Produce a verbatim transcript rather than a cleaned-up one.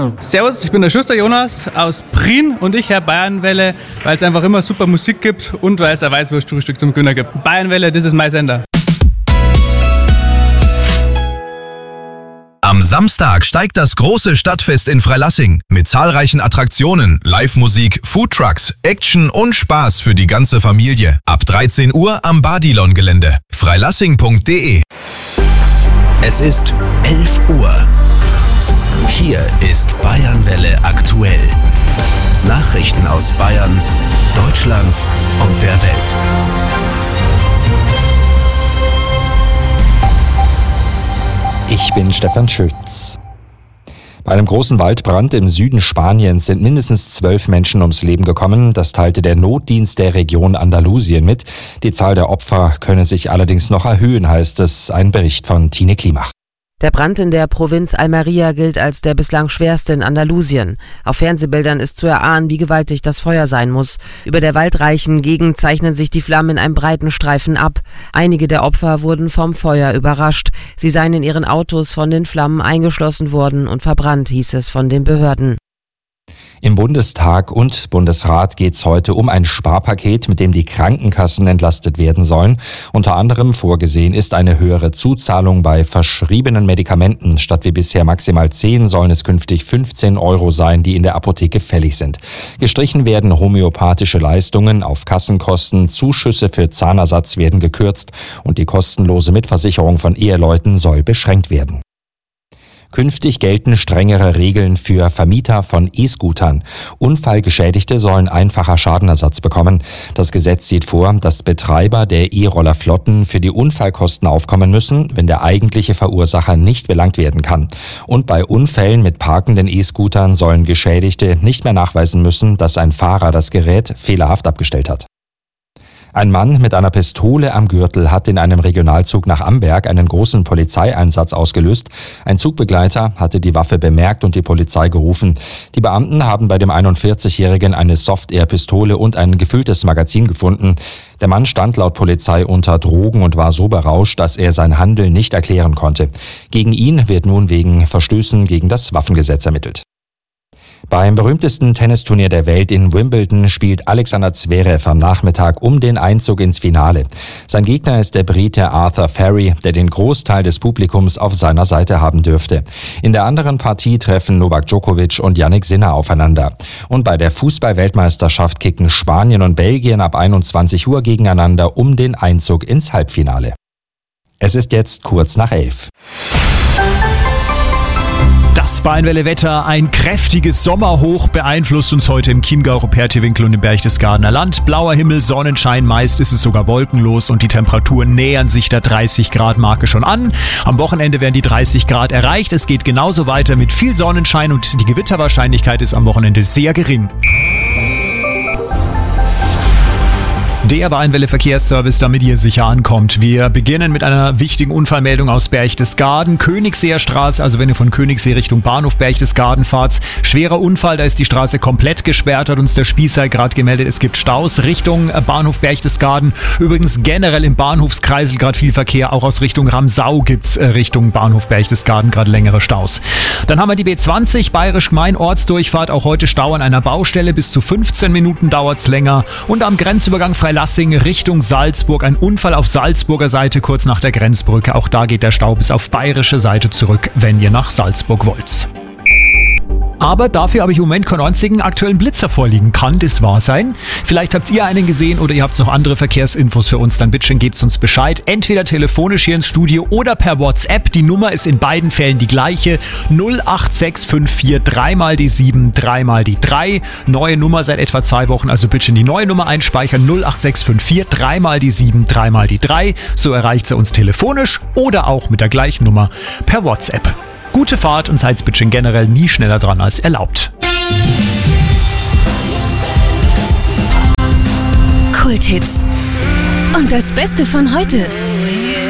Servus, ich bin der Schuster Jonas aus Prien und ich höre Bayernwelle, weil es einfach immer super Musik gibt und weil es ein Weißwurstfrühstück zum Günner gibt. Bayernwelle, das ist mein Sender. Am Samstag steigt das große Stadtfest in Freilassing mit zahlreichen Attraktionen, Live-Musik, Foodtrucks, Action und Spaß für die ganze Familie. Ab dreizehn Uhr am Badilon-Gelände. freilassing punkt de. Es ist elf Uhr. Hier ist Bayernwelle aktuell. Nachrichten aus Bayern, Deutschland und der Welt. Ich bin Stefan Schütz. Bei einem großen Waldbrand im Süden Spaniens sind mindestens zwölf Menschen ums Leben gekommen. Das teilte der Notdienst der Region Andalusien mit. Die Zahl der Opfer könne sich allerdings noch erhöhen, heißt es. Ein Bericht von Tine Klimach. Der Brand in der Provinz Almería gilt als der bislang schwerste in Andalusien. Auf Fernsehbildern ist zu erahnen, wie gewaltig das Feuer sein muss. Über der waldreichen Gegend zeichnen sich die Flammen in einem breiten Streifen ab. Einige der Opfer wurden vom Feuer überrascht. Sie seien in ihren Autos von den Flammen eingeschlossen worden und verbrannt, hieß es von den Behörden. Im Bundestag und Bundesrat geht es heute um ein Sparpaket, mit dem die Krankenkassen entlastet werden sollen. Unter anderem vorgesehen ist eine höhere Zuzahlung bei verschriebenen Medikamenten. Statt wie bisher maximal zehn sollen es künftig fünfzehn Euro sein, die in der Apotheke fällig sind. Gestrichen werden homöopathische Leistungen auf Kassenkosten, Zuschüsse für Zahnersatz werden gekürzt und die kostenlose Mitversicherung von Eheleuten soll beschränkt werden. Künftig gelten strengere Regeln für Vermieter von E-Scootern. Unfallgeschädigte sollen einfacher Schadenersatz bekommen. Das Gesetz sieht vor, dass Betreiber der E-Rollerflotten für die Unfallkosten aufkommen müssen, wenn der eigentliche Verursacher nicht belangt werden kann. Und bei Unfällen mit parkenden E-Scootern sollen Geschädigte nicht mehr nachweisen müssen, dass ein Fahrer das Gerät fehlerhaft abgestellt hat. Ein Mann mit einer Pistole am Gürtel hat in einem Regionalzug nach Amberg einen großen Polizeieinsatz ausgelöst. Ein Zugbegleiter hatte die Waffe bemerkt und die Polizei gerufen. Die Beamten haben bei dem einundvierzigjährigen eine Soft-Air-Pistole und ein gefülltes Magazin gefunden. Der Mann stand laut Polizei unter Drogen und war so berauscht, dass er sein Handeln nicht erklären konnte. Gegen ihn wird nun wegen Verstößen gegen das Waffengesetz ermittelt. Beim berühmtesten Tennisturnier der Welt in Wimbledon spielt Alexander Zverev am Nachmittag um den Einzug ins Finale. Sein Gegner ist der Brite Arthur Ferry, der den Großteil des Publikums auf seiner Seite haben dürfte. In der anderen Partie treffen Novak Djokovic und Jannik Sinner aufeinander. Und bei der Fußball-Weltmeisterschaft kicken Spanien und Belgien ab einundzwanzig Uhr gegeneinander um den Einzug ins Halbfinale. Es ist jetzt kurz nach elf. Das Bayernwelle-Wetter, ein kräftiges Sommerhoch beeinflusst uns heute im Chiemgau, Rupertiwinkel und im Berchtesgadener Land. Blauer Himmel, Sonnenschein, meist ist es sogar wolkenlos und die Temperaturen nähern sich der dreißig Grad Marke schon an. Am Wochenende werden die dreißig Grad erreicht. Es geht genauso weiter mit viel Sonnenschein und die Gewitterwahrscheinlichkeit ist am Wochenende sehr gering. Der Bayernwelle-Verkehrsservice, damit ihr sicher ankommt. Wir beginnen mit einer wichtigen Unfallmeldung aus Berchtesgaden. Königseer Straße, also wenn ihr von Königssee Richtung Bahnhof Berchtesgaden fahrt. Schwerer Unfall, da ist die Straße komplett gesperrt, hat uns der Spießer gerade gemeldet. Es gibt Staus Richtung Bahnhof Berchtesgaden. Übrigens generell im Bahnhofskreisel gerade viel Verkehr. Auch aus Richtung Ramsau gibt's Richtung Bahnhof Berchtesgaden gerade längere Staus. Dann haben wir die B zwanzig, Bayerisch-Main-Ortsdurchfahrt. Auch heute Stau an einer Baustelle. Bis zu fünfzehn Minuten dauert's länger. Und am Grenzübergang Freilassing Richtung Salzburg. Ein Unfall auf Salzburger Seite kurz nach der Grenzbrücke. Auch da geht der Stau bis auf bayerische Seite zurück, wenn ihr nach Salzburg wollt. Aber dafür habe ich im Moment keinen einzigen aktuellen Blitzer vorliegen. Kann das wahr sein? Vielleicht habt ihr einen gesehen oder ihr habt noch andere Verkehrsinfos für uns. Dann bitte gebt uns Bescheid. Entweder telefonisch hier ins Studio oder per WhatsApp. Die Nummer ist in beiden Fällen die gleiche. null acht sechs fünf vier drei mal die sieben, drei mal die drei. Neue Nummer seit etwa zwei Wochen. Also bitte die neue Nummer einspeichern. null acht sechs fünf vier drei mal die sieben, drei mal die drei. So erreicht ihr uns telefonisch oder auch mit der gleichen Nummer per WhatsApp. Gute Fahrt und seid bitte generell nie schneller dran als erlaubt. Kulthits. Und das Beste von heute.